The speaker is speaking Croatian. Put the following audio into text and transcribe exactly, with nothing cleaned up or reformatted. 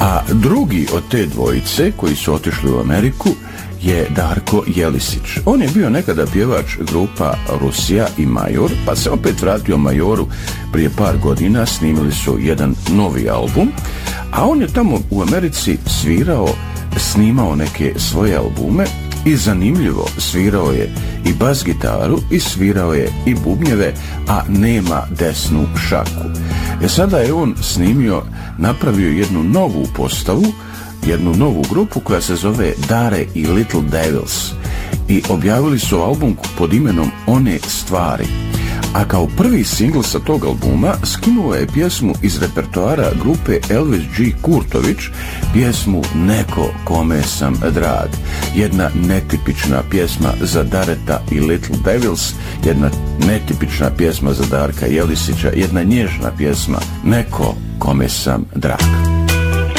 A drugi od te dvojice koji su otišli u Ameriku je Darko Jelisić. On je bio nekada pjevač grupa Rusija i Major, pa se opet vratio Majoru prije par godina, snimili su jedan novi album, a on je tamo u Americi svirao, snimao neke svoje albume i zanimljivo, svirao je i bas gitaru i svirao je i bubnjeve, a nema desnu šaku. E sada je on snimio, napravio jednu novu postavu, jednu novu grupu koja se zove Dare i Little Devils i objavili su album pod imenom One stvari. A kao prvi singl sa tog albuma skinuo je pjesmu iz repertoara grupe Elvis G. Kurtović, pjesmu Neko kome sam drag. Jedna netipična pjesma za Dareta i Little Devils, jedna netipična pjesma za Darka Jelisića, jedna nježna pjesma Neko kome sam drag.